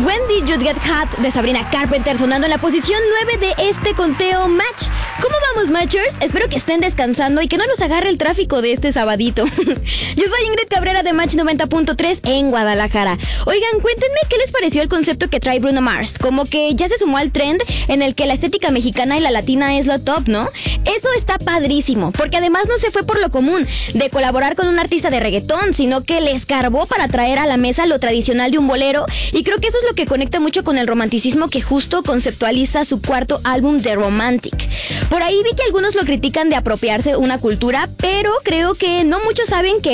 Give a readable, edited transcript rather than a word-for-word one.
When Did You Get Hot de Sabrina Carpenter sonando en la posición 9 de este conteo Match. ¿Cómo vamos, Matchers? Espero que estén descansando y que no los agarre el tráfico de este sabadito. Yo soy Ingrid Cabrera de Match 90.3 en Guadalajara. Oigan, cuéntenme qué les pareció el concepto que trae Bruno Mars. Como que ya se sumó al trend en el que la estética mexicana y la latina es lo top, ¿no? Eso está padrísimo, porque además no se fue por lo común de colaborar con un artista de reggaetón, sino que le escarbó para traer a la mesa lo tradicional de un bolero, y creo que eso es lo que conecta mucho con el romanticismo que justo conceptualiza su cuarto álbum The Romantic. Por ahí vi que algunos lo critican de apropiarse una cultura, pero creo que no muchos saben que